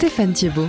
Stéphane Thiebaud.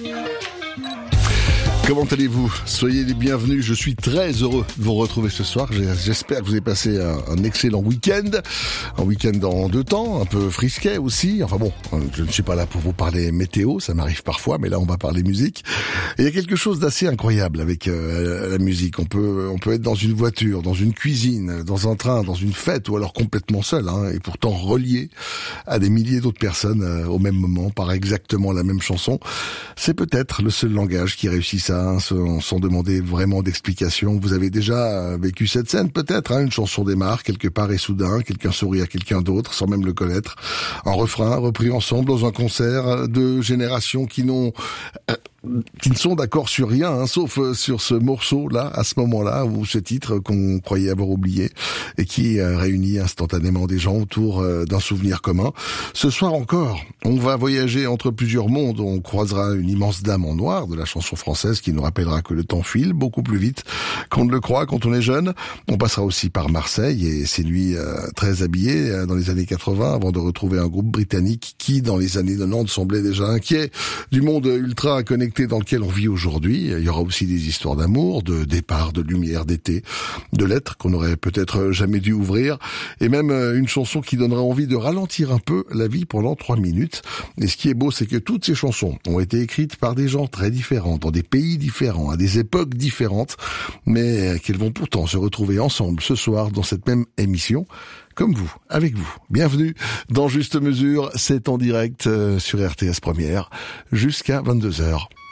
Comment allez-vous? Soyez les bienvenus, je suis très heureux de vous retrouver ce soir. J'espère que vous avez passé un excellent week-end. Un week-end en deux temps, un peu frisquet aussi. Enfin bon, je ne suis pas là pour vous parler météo, ça m'arrive parfois, mais là on va parler musique. Et il y a quelque chose d'assez incroyable avec la musique. On peut être dans une voiture, dans une cuisine, dans un train, dans une fête, ou alors complètement seul, et pourtant relié à des milliers d'autres personnes au même moment, par exactement la même chanson. C'est peut-être le seul langage qui réussit ça, sans demander vraiment d'explication. Vous avez déjà vécu cette scène peut-être, une chanson démarre quelque part et soudain quelqu'un sourit à quelqu'un d'autre sans même le connaître. Un refrain repris ensemble dans un concert de générations qui ne sont d'accord sur rien, sauf sur ce morceau-là, à ce moment-là, ou ce titre qu'on croyait avoir oublié, et qui réunit instantanément des gens autour d'un souvenir commun. Ce soir encore, on va voyager entre plusieurs mondes, on croisera une immense dame en noir de la chanson française qui nous rappellera que le temps file beaucoup plus vite qu'on ne le croit quand on est jeune. On passera aussi par Marseille et ses nuits très habillées dans les années 80, avant de retrouver un groupe britannique qui, dans les années 90, semblait déjà inquiet du monde ultra connecté dans lequel on vit aujourd'hui. Il y aura aussi des histoires d'amour, de départ, de lumière, d'été, de lettres qu'on n'aurait peut-être jamais dû ouvrir, et même une chanson qui donnera envie de ralentir un peu la vie pendant 3 minutes. Et ce qui est beau, c'est que toutes ces chansons ont été écrites par des gens très différents, dans des pays différents, à des époques différentes, mais qu'elles vont pourtant se retrouver ensemble ce soir dans cette même émission, comme vous, avec vous. Bienvenue dans Juste Mesure, c'est en direct sur RTS Première jusqu'à 22h.